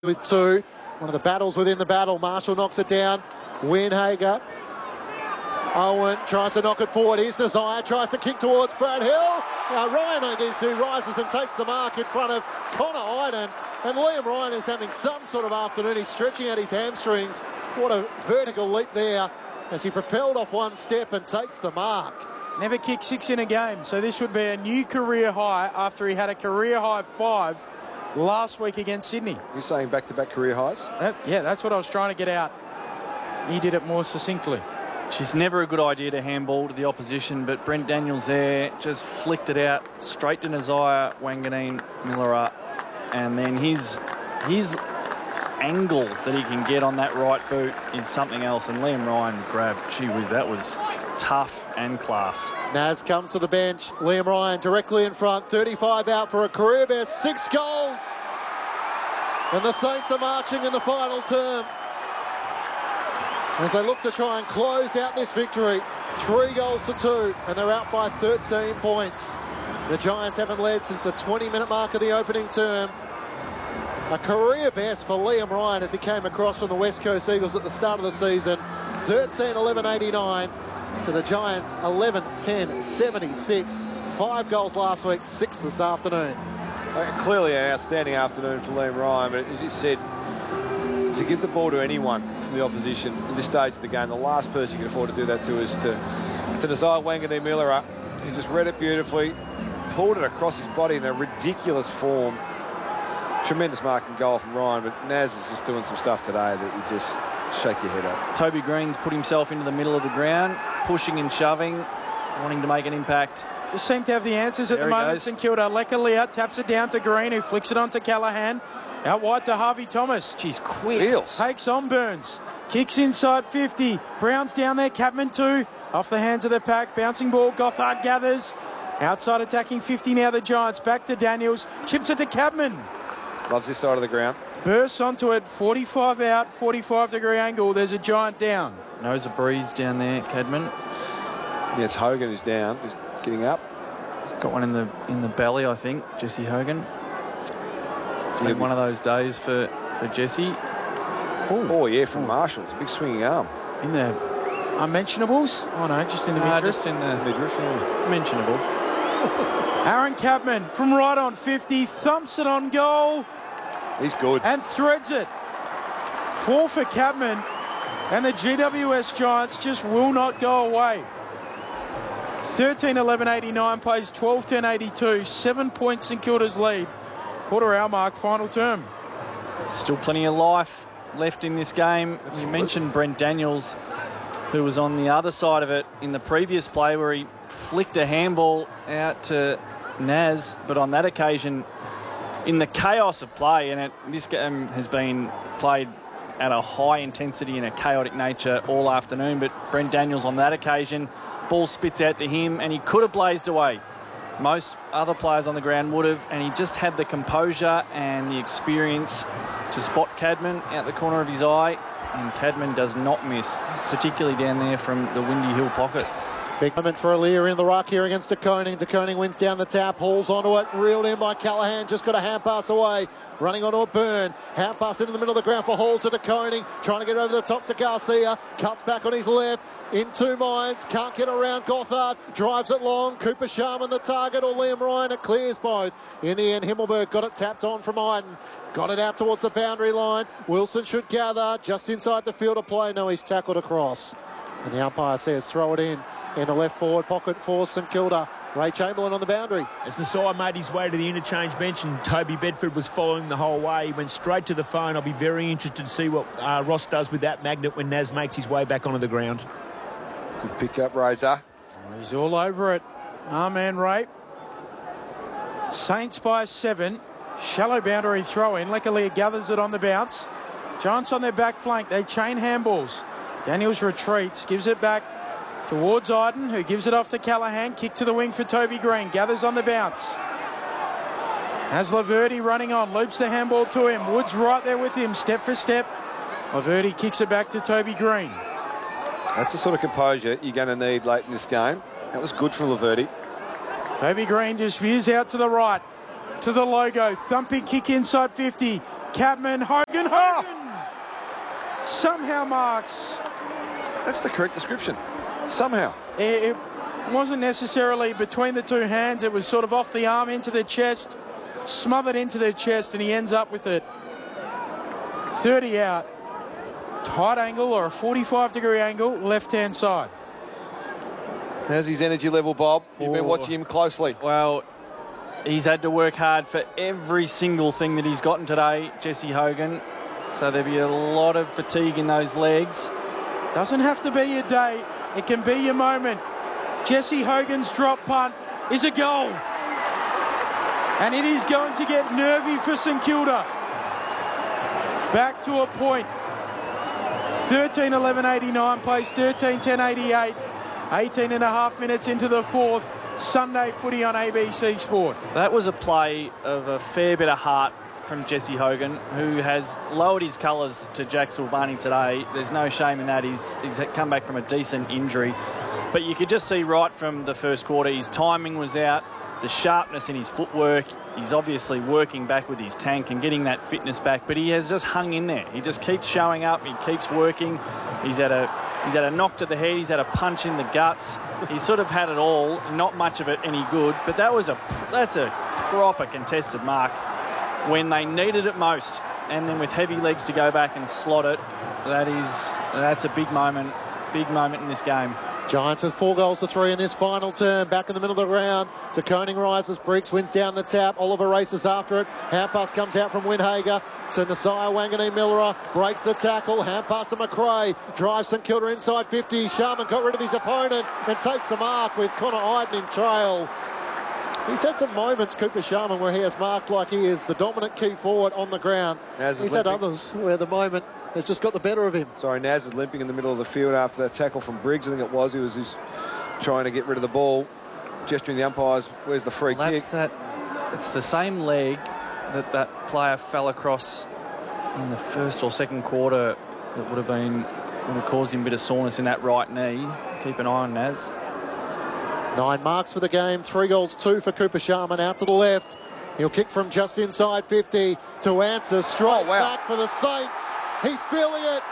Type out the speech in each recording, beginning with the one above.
with two. One of the battles within the battle. Marshall knocks it down. Winhager. Owen tries to knock it forward. Here's Desire, tries to kick towards Brad Hill. Now Ryan is who rises and takes the mark in front of Connor Iden. And Liam Ryan is having some sort of afternoon. He's stretching out his hamstrings. What a vertical leap there as he propelled off one step and takes the mark. Never kicked 6 in a game, so this would be a new career high after he had a career high 5 last week against Sydney. You're saying back-to-back career highs? Yeah, that's what I was trying to get out. He did it more succinctly. It's never a good idea to handball to the opposition, but Brent Daniels there just flicked it out straight to Nazire Wanganeen-Milera, and then his angle that he can get on that right boot is something else, and Liam Ryan grabbed. Gee whiz, that was tough and class. Naz come to the bench. Liam Ryan directly in front. 35 out for a career best. 6 goals. And the Saints are marching in the final term as they look to try and close out this victory. 3 goals to 2, and they're out by 13 points. The Giants haven't led since the 20-minute mark of the opening term. A career best for Liam Ryan as he came across from the West Coast Eagles at the start of the season. 13-11-89 to the Giants 11-10-76. 5 goals last week, 6 this afternoon. Clearly an outstanding afternoon for Liam Ryan, but as you said, to give the ball to anyone from the opposition at this stage of the game, the last person you can afford to do that to is to Nazire Wanganeen-Milera. He just read it beautifully, pulled it across his body in a ridiculous form. Tremendous marking goal from Ryan, but Naz is just doing some stuff today that you just shake your head at. Toby Green's put himself into the middle of the ground, pushing and shoving, wanting to make an impact. Just seem to have the answers at the moment. St Kilda. Lekalia taps it down to Green, who flicks it onto Callaghan. Out wide to Harvey Thomas. She's quick. Wheels. Takes on Burns. Kicks inside 50. Brown's down there. Capman 2. Off the hands of the pack. Bouncing ball. Gothard gathers. Outside attacking 50 now the Giants. Back to Daniels. Chips it to Capman. Loves this side of the ground. Bursts onto it. 45 out. 45-degree angle. There's a Giant down. Knows a breeze down there, Cadman. Yeah, it's Hogan who's down. He's getting up. Got one in the belly, I think. Jesse Hogan. It's been one of those days for Jesse. Oh, yeah, from Marshall. It's a big swinging arm. In the unmentionables? Oh, no, just in the midriff. Just in the midriff, yeah. Mentionable. Aaron Capman from right on 50. Thumps it on goal. He's good. And threads it. 4 for Capman. And the GWS Giants just will not go away. 13-11-89 plays 12-10-82. 7 points St Kilda's lead. Quarter hour mark, final term. Still plenty of life left in this game. Absolutely. You mentioned Brent Daniels, who was on the other side of it in the previous play where he flicked a handball out to Naz, but on that occasion, in the chaos of play, and this game has been played at a high intensity and a chaotic nature all afternoon, but Brent Daniels on that occasion, ball spits out to him and he could have blazed away. Most other players on the ground would have, and he just had the composure and the experience to spot Cadman out the corner of his eye, and Cadman does not miss, particularly down there from the Windy Hill pocket. Big moment for Aaliyah in the ruck here against De Koning. De Koning wins down the tap, hauls onto it, reeled in by Callaghan, just got a hand pass away, running onto a Burn. Hand pass into the middle of the ground for Hall to De Koning, trying to get over the top to Garcia, cuts back on his left, in 2 minds, can't get around Gothard, drives it long, Cooper Sharman the target, or Liam Ryan, it clears both. In the end, Himmelberg got it tapped on from Iden, got it out towards the boundary line. Wilson should gather, just inside the field of play, no, he's tackled across. And the umpire says throw it in the left forward pocket for St Kilda. Ray Chamberlain on the boundary. As Nasai made his way to the interchange bench and Toby Bedford was following the whole way, he went straight to the phone. I'll be very interested to see what Ross does with that magnet when Naz makes his way back onto the ground. Good pick up, Razor. He's all over it. Man, Ray. Saints by 7. Shallow boundary throw in. Lekalia gathers it on the bounce. Giants on their back flank. They chain handballs. Daniels retreats, gives it back towards Iden, who gives it off to Callaghan. Kick to the wing for Toby Green. Gathers on the bounce. Has Laverty running on. Loops the handball to him. Woods right there with him, step for step. Laverty kicks it back to Toby Green. That's the sort of composure you're going to need late in this game. That was good from Laverty. Toby Green just veers out to the right, to the logo. Thumping kick inside 50. Capman, Hogan. Stephen Hogan somehow marks. That's the correct description. Somehow. It wasn't necessarily between the two hands. It was sort of off the arm into the chest, smothered into the chest, and he ends up with it 30 out. Tight angle or a 45-degree angle, left-hand side. How's his energy level, Bob? You've been watching him closely. Well, he's had to work hard for every single thing that he's gotten today, Jesse Hogan. So there'll be a lot of fatigue in those legs. Doesn't have to be your day. It can be your moment. Jesse Hogan's drop punt is a goal. And it is going to get nervy for St Kilda. Back to a point. 13-11-89 plays 13-10-88. 18 and a half minutes into the fourth. Sunday footy on ABC Sport. That was a play of a fair bit of heart from Jesse Hogan, who has lowered his colours to Jack Silvani today. There's no shame in that. He's come back from a decent injury. But you could just see right from the first quarter, his timing was out, the sharpness in his footwork. He's obviously working back with his tank and getting that fitness back, but he has just hung in there. He just keeps showing up. He keeps working. He's had a knock to the head. He's had a punch in the guts. He's sort of had it all. Not much of it any good, but that's a proper contested mark when they needed it most. And then with heavy legs to go back and slot it, that's a big moment in this game. Giants with 4 goals to 3 in this final term. Back in the middle of the ground. De Koning rises. Briggs wins down the tap. Oliver races after it. Hand pass comes out from Windhager to Nasiah Wanganeen-Milera. Breaks the tackle. Hand pass to McRae. Drives St Kilda inside 50. Sharman got rid of his opponent and takes the mark with Connor Iden in trail. He's had some moments, Cooper Sharman, where he has marked like he is the dominant key forward on the ground. He's had others where the moment has just got the better of him. Sorry, Naz is limping in the middle of the field after that tackle from Briggs. I think it was. He was trying to get rid of the ball, gesturing the umpires. Where's the free kick? It's the same leg that player fell across in the first or second quarter. That would have caused him a bit of soreness in that right knee. Keep an eye on Naz. 9 marks for the game. 3 goals, 2 for Cooper Sharman. Out to the left. He'll kick from just inside 50 to answer. Straight back for the Saints. He's feeling it.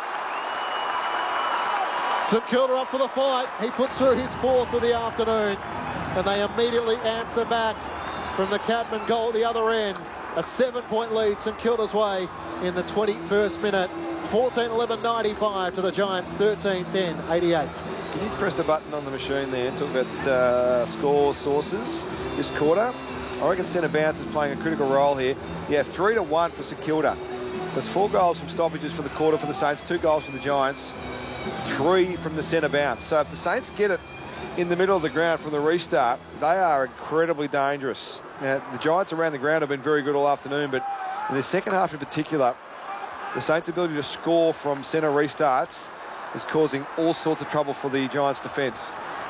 St Kilda up for the fight. He puts through his 4th of the afternoon. And they immediately answer back from the Cadman goal at the other end. A 7-point lead St Kilda's way in the 21st minute. 14-11-95 to the Giants, 13-10-88. Can you press the button on the machine there? Talk about score sources this quarter. I reckon centre bounce is playing a critical role here. Yeah, 3-1 for St Kilda. So it's 4 goals from stoppages for the quarter for the Saints, 2 goals for the Giants, 3 from the centre bounce. So if the Saints get it in the middle of the ground from the restart, they are incredibly dangerous. Now, the Giants around the ground have been very good all afternoon, but in the second half in particular, the Saints' ability to score from centre restarts is causing all sorts of trouble for the Giants' defence.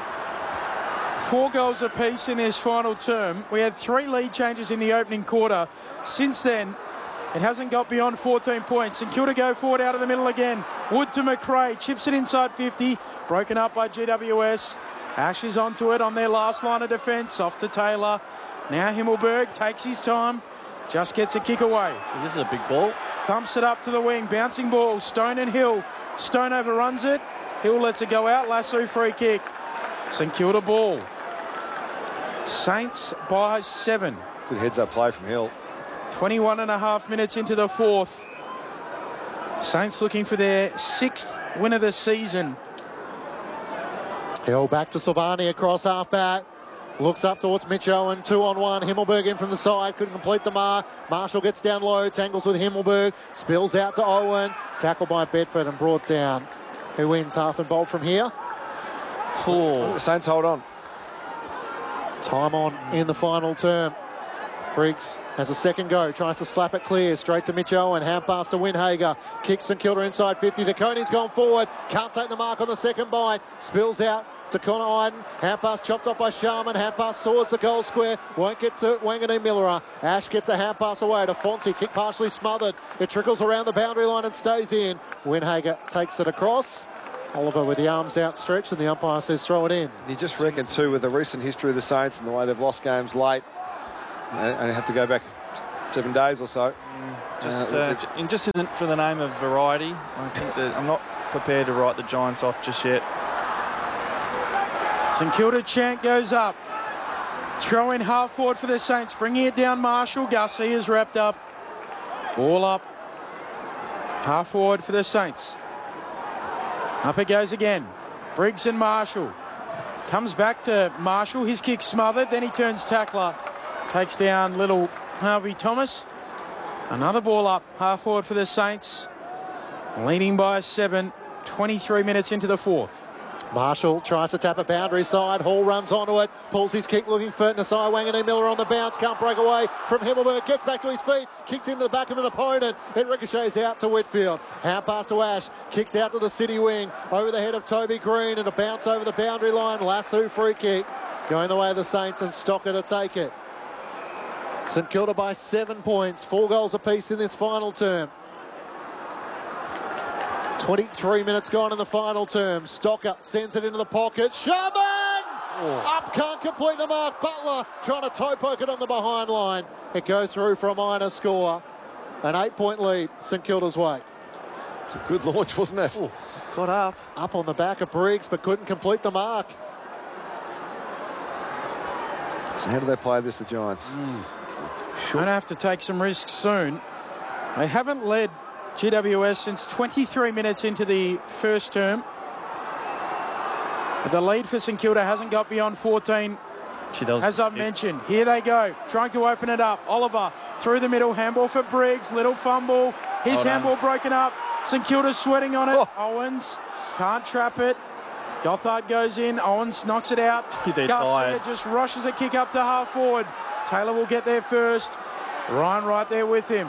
4 goals apiece in this final term. We had 3 lead changes in the opening quarter. Since then, it hasn't got beyond 14 points. St Kilda go forward out of the middle again. Wood to McRae, chips it inside 50, broken up by GWS. Ash is onto it on their last line of defence, off to Taylor. Now Himmelberg takes his time, just gets a kick away. This is a big ball. Thumps it up to the wing, bouncing ball, Stone and Hill. Stone overruns it, Hill lets it go out, Lasso free kick. St Kilda ball. Saints by 7. Good heads-up play from Hill. 21 and a half minutes into the fourth. Saints looking for their 6th win of the season. Hill back to Silvani across half-back. Looks up towards Mitch Owen, 2-on-1. Himmelberg in from the side, couldn't complete the mark. Marshall gets down low, tangles with Himmelberg, spills out to Owen. Tackled by Bedford and brought down. Who wins half and bolt from here? The Saints hold on. Time on in the final term. Briggs has a second go, tries to slap it clear, straight to Mitch Owen, hand pass to Windhager, kicks St Kilda inside 50, De Koning's gone forward, can't take the mark on the second bite, spills out to Connor Iden, hand pass chopped off by Sharman, hand pass towards the goal square, won't get to Wanganeen-Milera. Ash gets a hand pass away to Fonte, kick partially smothered, it trickles around the boundary line and stays in. Windhager takes it across. Oliver with the arms outstretched and the umpire says throw it in. You just reckon too, with the recent history of the Saints and the way they've lost games late, and have to go back 7 days or so. Just for the name of variety, I think that I'm not prepared to write the Giants off just yet. St Kilda chant goes up. Throw in half forward for the Saints, bringing it down Marshall. Garcia's wrapped up. Ball up. Half forward for the Saints. Up it goes again. Briggs and Marshall. Comes back to Marshall. His kick smothered. Then he turns tackler. Takes down little Harvey Thomas. Another ball up. Half forward for the Saints. Leading by 7. 23 minutes into the fourth. Marshall tries to tap a boundary side. Hall runs onto it. Pulls his kick looking for Nasai Wanganeen Miller on the bounce. Can't break away from Himmelberg. Gets back to his feet. Kicks into the back of an opponent. It ricochets out to Whitfield. Hand pass to Ash. Kicks out to the city wing. Over the head of Toby Green. And a bounce over the boundary line. Lasso free kick. Going the way of the Saints and Stocker to take it. St Kilda by 7 points. 4 goals apiece in this final term. 23 minutes gone in the final term. Stocker sends it into the pocket. Sherman! Up, can't complete the mark. Butler trying to toe poke it on the behind line. It goes through for a minor score. An 8-point lead, St Kilda's way. It's a good launch, wasn't it? Ooh, got up. Up on the back of Briggs, but couldn't complete the mark. So how do they play this, the Giants? Going to have to take some risks soon. They haven't led GWS since 23 minutes into the first term. But the lead for St Kilda hasn't got beyond 14. As I've mentioned, here they go, trying to open it up. Oliver through the middle, handball for Briggs, little fumble. His handball broken up. St Kilda's sweating on it. Owens can't trap it. Gothard goes in. Owens knocks it out. Garcia just rushes a kick up to half forward. Taylor will get there first. Ryan right there with him.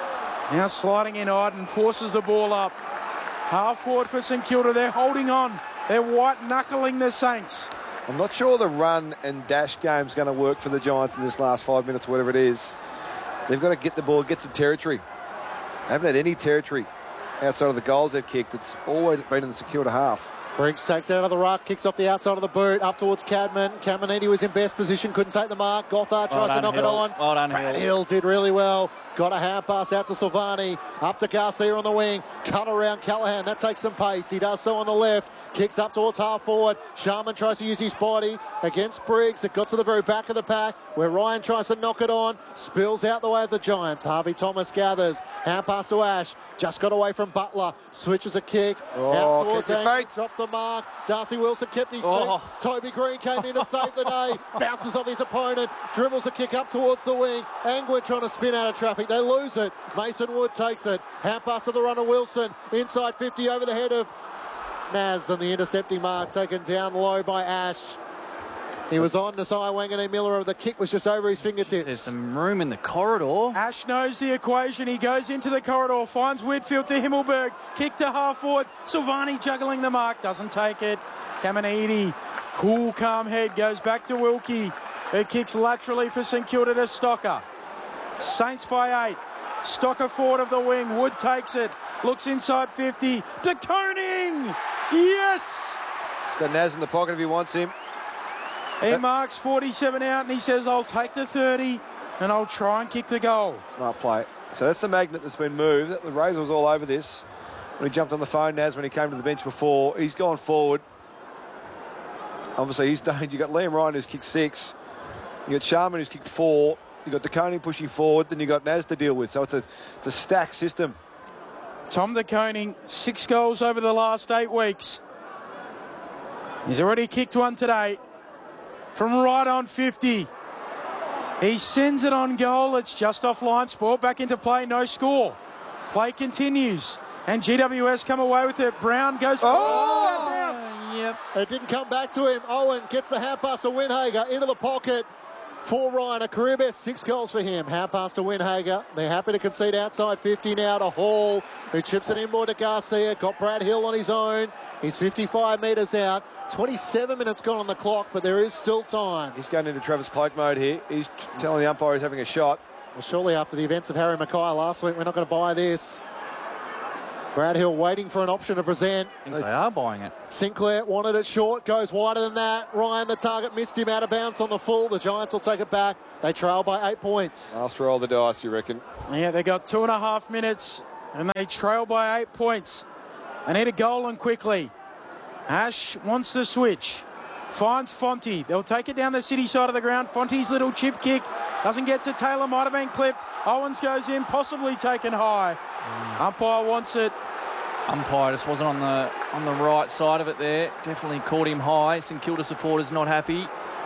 Now sliding in, Iden forces the ball up. Half forward for St Kilda. They're holding on. They're white-knuckling the Saints. I'm not sure the run and dash game's going to work for the Giants in this last 5 minutes, whatever it is. They've got to get the ball, get some territory. They haven't had any territory outside of the goals they've kicked. It's always been in the St Kilda half. Briggs takes it out of the ruck, kicks off the outside of the boot, up towards Cadman. Caminiti was in best position, couldn't take the mark. Gothard tries to knock it on. Well done, Brad Hill did really well. Got a hand pass out to Silvani, up to Garcia on the wing. Cut around Callahan, that takes some pace. He does so on the left, kicks up towards half forward. Sharman tries to use his body against Briggs. It got to the very back of the pack where Ryan tries to knock it on. Spills out the way of the Giants. Harvey Thomas gathers. Hand pass to Ash. Just got away from Butler. Switches a kick. Out towards Angwin. Dropped the mark. Darcy Wilson kept his feet. Toby Green came in to save the day. Bounces off his opponent. Dribbles a kick up towards the wing. Angwin trying to spin out of traffic. They lose it. Mason Wood takes it. Hand pass to the runner Wilson. Inside 50 over the head of Naz. And the intercepting mark taken down low by Ash. He was on Nasai Wanganeen Miller. The kick was just over his fingertips. There's some room in the corridor. Ash knows the equation. He goes into the corridor, finds Whitfield to Himmelberg. Kick to half forward. Silvani juggling the mark. Doesn't take it. Caminiti, cool, calm head. Goes back to Wilkie. Who kicks laterally for St Kilda to Stocker. Saints by 8. Stocker forward of the wing. Wood takes it. Looks inside 50. De Koning! Yes! He's got Naz in the pocket if he wants him. He marks 47 out and he says, I'll take the 30 and I'll try and kick the goal. Smart play. So that's the magnet that's been moved. The Razor was all over this when he jumped on the phone, Naz, when he came to the bench before. He's gone forward. Obviously, he's done. You've got Liam Ryan who's kicked 6. You've got Sharman who's kicked 4. You've got De Koning pushing forward. Then you've got Naz to deal with. So it's a stacked system. Tom De Koning, 6 goals over the last 8 weeks. He's already kicked one today. From right on 50. He sends it on goal. It's just off line sport. Back into play. No score. Play continues. And GWS come away with it. Brown goes Yep. It didn't come back to him. Owen gets the hand pass to Winhager into the pocket for Ryan. A career best 6 goals for him. Hand pass to Winhager. They're happy to concede outside 50 now to Hall, who chips it inboard to Garcia. Got Brad Hill on his own. He's 55 metres out. 27 minutes gone on the clock, but there is still time. He's going into Travis Cloak mode here. He's telling the umpire he's having a shot. Well, surely after the events of Harry Mackay last week, we're not going to buy this. Brad Hill waiting for an option to present. I think they are buying it. Sinclair wanted it short, goes wider than that. Ryan, the target, missed him out of bounds on the full. The Giants will take it back. They trail by 8 points. Last roll of the dice, you reckon? Yeah, they got 2.5 minutes and they trail by 8 points. They need a goal and quickly. Ash wants to switch. Finds Fonte. They'll take it down the city side of the ground. Fonte's little chip kick doesn't get to Taylor. Might have been clipped. Owens goes in, possibly taken high. Umpire wants it. Umpire just wasn't on the right side of it there. Definitely caught him high. St Kilda supporters not happy.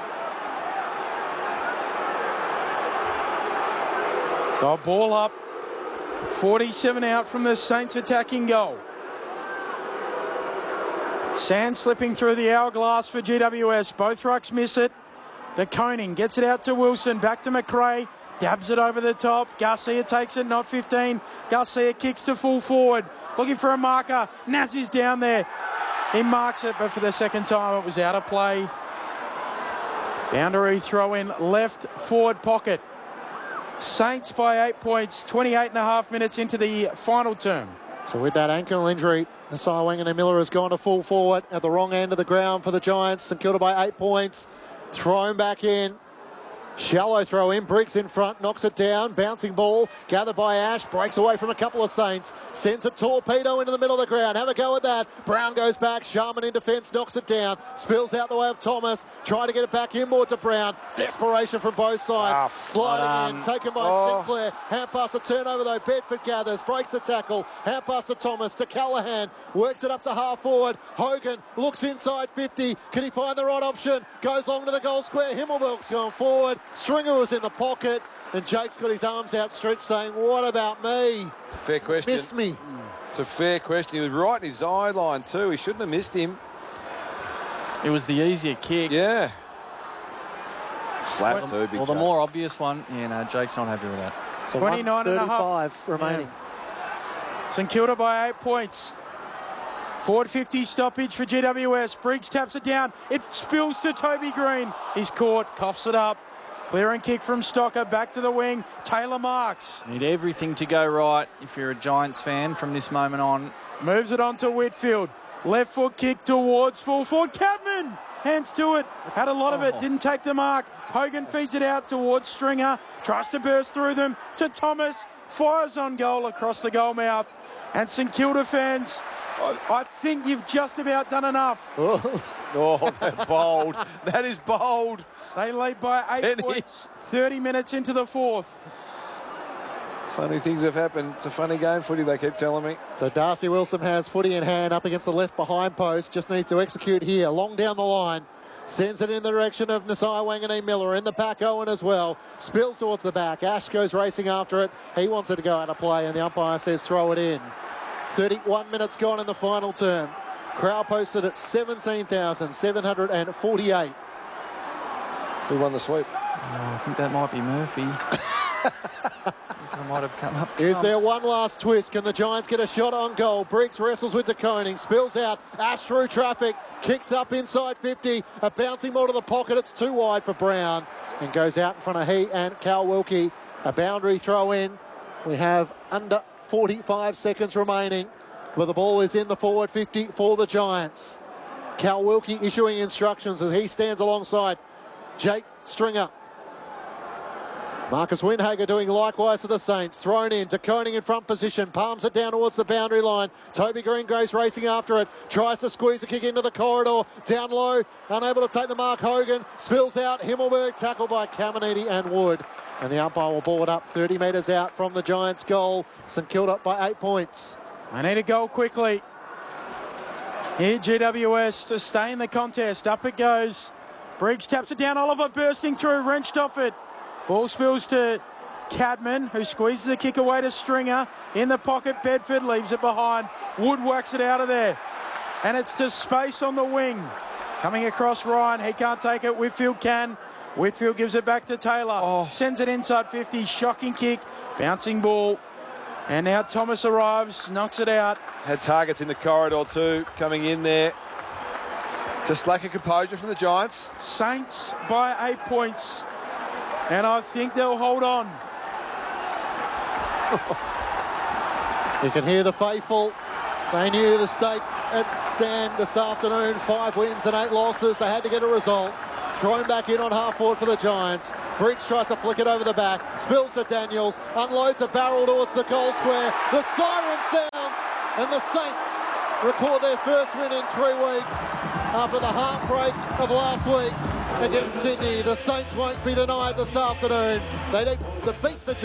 So ball up. 47 out from the Saints attacking goal. Sand slipping through the hourglass for GWS. Both rucks miss it. De Koning gets it out to Wilson. Back to McRae. Dabs it over the top. Garcia takes it, not 15. Garcia kicks to full forward. Looking for a marker. Naz is down there. He marks it, but for the second time it was out of play. Boundary throw in left forward pocket. Saints by 8 points. 28.5 minutes into the final term. So with that ankle injury, Nasiah Wanganeen-Miller has gone to full forward at the wrong end of the ground for the Giants. St Kilda by 8 points. Thrown back in. Shallow throw in, Briggs in front, knocks it down, bouncing ball, gathered by Ash, breaks away from a couple of Saints, sends a torpedo into the middle of the ground, have a go at that, Brown goes back, Sharman in defence, knocks it down, spills out the way of Thomas, trying to get it back inboard to Brown, desperation from both sides, sliding in, taken by Sinclair, hand pass the turnover though, Bedford gathers, breaks the tackle, hand pass to Thomas, to Callaghan, works it up to half forward, Hogan looks inside 50, can he find the right option, goes long to the goal square, Himmelberg's gone forward, Stringer was in the pocket, and Jake's got his arms outstretched saying, what about me? Fair question. Missed me. It's a fair question. He was right in his eye line too. He shouldn't have missed him. It was the easier kick. Yeah. Flat too, big Well, the Jake. more obvious one. Yeah, no, Jake's not happy with that. So 29.5 remaining. Yeah. St Kilda by 8 points. Forward 50 stoppage for GWS. Briggs taps it down. It spills to Toby Green. He's caught, coughs it up. Clear and kick from Stocker. Back to the wing. Taylor marks. Need everything to go right if you're a Giants fan from this moment on. Moves it on to Whitfield. Left foot kick towards full forward. Cadman hands to it. Had a lot of it. Didn't take the mark. Hogan feeds it out towards Stringer. Tries to burst through them to Thomas. Fires on goal across the goal mouth. And St Kilda fans, I think you've just about done enough. Oh, that's bold. That is bold. They lead by 8 points. 30 minutes into the fourth. Funny things have happened. It's a funny game, footy, they keep telling me. So Darcy Wilson has footy in hand up against the left behind post. Just needs to execute here. Long down the line. Sends it in the direction of Nasiah Wanganeen-Miller. In the back, Owen as well. Spills towards the back. Ash goes racing after it. He wants it to go out of play, and the umpire says throw it in. 31 minutes gone in the final term. Crowd posted at 17,748. Who won the sweep? Oh, I think that might be Murphy. I might have come up. Is there one last twist? Can the Giants get a shot on goal? Briggs wrestles with De Koning, spills out, Ash through traffic, kicks up inside 50, a bouncing ball to the pocket, it's too wide for Brown, and goes out in front of he and Cal Wilkie. A boundary throw in. We have under 45 seconds remaining, but the ball is in the forward 50 for the Giants. Cal Wilkie issuing instructions as he stands alongside Jake Stringer. Marcus Windhager doing likewise for the Saints. Thrown in to Koning in front position. Palms it down towards the boundary line. Toby Green goes racing after it. Tries to squeeze the kick into the corridor. Down low. Unable to take the mark. Hogan spills out. Himmelberg tackled by Caminiti and Wood. And the umpire will ball it up 30 metres out from the Giants' goal. St Kilda by 8 points. I need a goal quickly. Here GWS to stay in the contest. Up it goes. Briggs taps it down. Oliver bursting through. Wrenched off it. Ball spills to Cadman, who squeezes the kick away to Stringer. In the pocket, Bedford leaves it behind. Wood whacks it out of there. And it's to space on the wing. Coming across Ryan. He can't take it. Whitfield can. Whitfield gives it back to Taylor. Sends it inside 50. Shocking kick. Bouncing ball. And now Thomas arrives. Knocks it out. Had targets in the corridor too, coming in there. Just lack of composure from the Giants. Saints by 8 points. And I think they'll hold on. You can hear the faithful They knew the stakes at stand this afternoon. 5 wins and 8 losses. They had to get a result. Thrown back in on half forward for the Giants. Briggs tries to flick it over the back. Spills to Daniels. Unloads a barrel towards the goal square. The siren sounds and the Saints record their first win in 3 weeks after the heartbreak of last week against Sydney. The Saints won't be denied this afternoon. They beat the